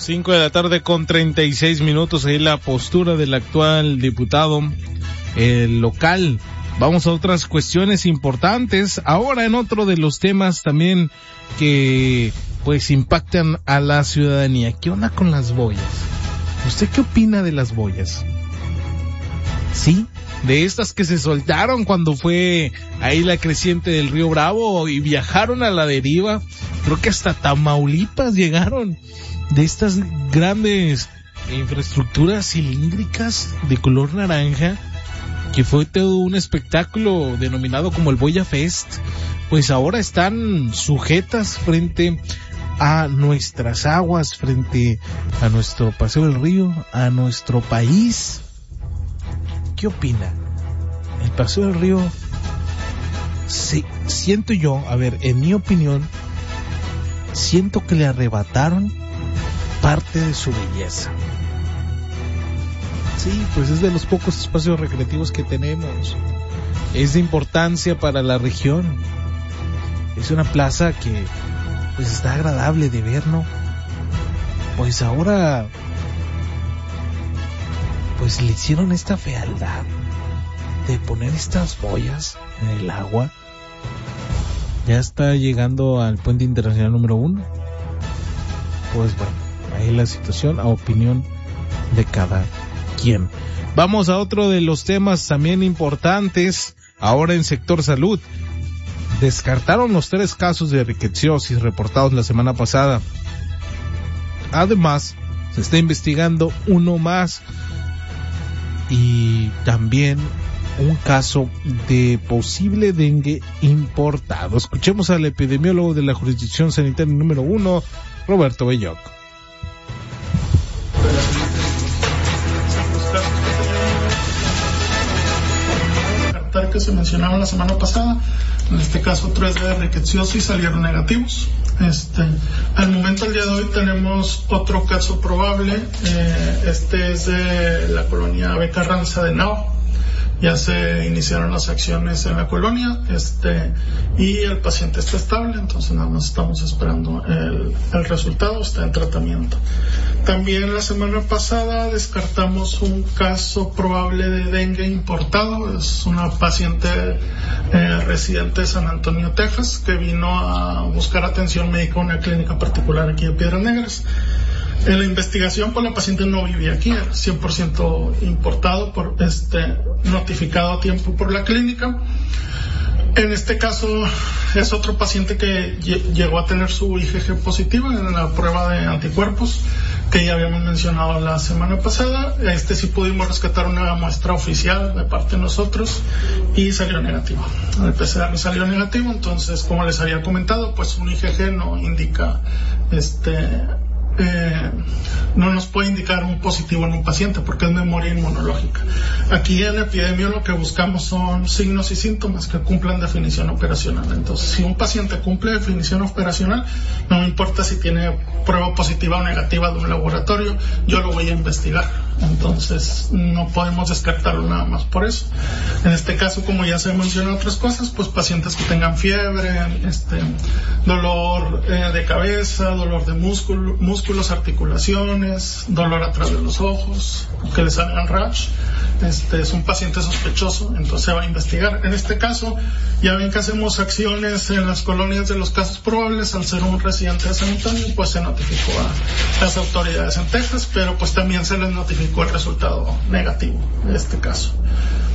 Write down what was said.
5:36 ahí la postura del actual diputado local. Vamos a otras cuestiones importantes. Ahora en otro de los temas también que pues impactan a la ciudadanía. ¿Qué onda con las boyas? ¿Usted qué opina de las boyas? ¿Sí? De estas que se soltaron cuando fue ahí la creciente del río Bravo y viajaron a la deriva. Creo que hasta Tamaulipas llegaron. De estas grandes infraestructuras cilíndricas de color naranja, que fue todo un espectáculo denominado como el Boya Fest, pues ahora están sujetas frente a nuestras aguas, frente a nuestro paseo del río, a nuestro país. ¿Qué opina? El paseo del río, sí, siento yo, a ver, en mi opinión, siento que le arrebataron parte de su belleza. Sí, pues es de los pocos espacios recreativos que tenemos. Es de importancia para la región. Es una plaza que pues está agradable de ver, ¿no? Pues ahora pues le hicieron esta fealdad de poner estas boyas en el agua. Ya está llegando al puente internacional número 1. Pues bueno, ahí la situación, a opinión de cada quien. Vamos a otro de los temas también importantes. Ahora en sector salud, descartaron los 3 casos de riqueciosis reportados la semana pasada. Además, se está investigando uno más y también un caso de posible dengue importado. Escuchemos al epidemiólogo de la jurisdicción sanitaria número 1, Roberto Belloc. Que se mencionaron la semana pasada, en este caso 3 de riqueciosis salieron negativos. Al momento, el día de hoy, tenemos otro caso probable. Este es de la colonia B. Carranza de Nao. Ya se iniciaron las acciones en la colonia, y el paciente está estable, entonces nada más estamos esperando el resultado, está en tratamiento. También la semana pasada descartamos un caso probable de dengue importado. Es una paciente residente de San Antonio, Texas, que vino a buscar atención médica en una clínica particular aquí de Piedras Negras. En la investigación, pues la paciente no vivía aquí, era 100% importado, notificado a tiempo por la clínica. En este caso es otro paciente que llegó a tener su IgG positiva en la prueba de anticuerpos que ya habíamos mencionado la semana pasada. Sí pudimos rescatar una muestra oficial de parte de nosotros y salió negativo. El PCR salió negativo, entonces, como les había comentado, pues un IgG no indica no nos puede indicar un positivo en un paciente porque es memoria inmunológica. Aquí en la epidemia lo que buscamos son signos y síntomas que cumplan definición operacional. Entonces, si un paciente cumple definición operacional, no me importa si tiene prueba positiva o negativa de un laboratorio, yo lo voy a investigar. Entonces, no podemos descartarlo nada más por eso. En este caso, como ya se mencionan otras cosas, pues pacientes que tengan fiebre, dolor de cabeza, dolor de músculos, articulaciones, dolor atrás de los ojos, que les salgan rash, es un paciente sospechoso, entonces se va a investigar. En este caso, ya ven que hacemos acciones en las colonias de los casos probables. Al ser un residente de San Antonio, pues se notificó a las autoridades en Texas, pero pues también se les notificó el resultado negativo de este caso.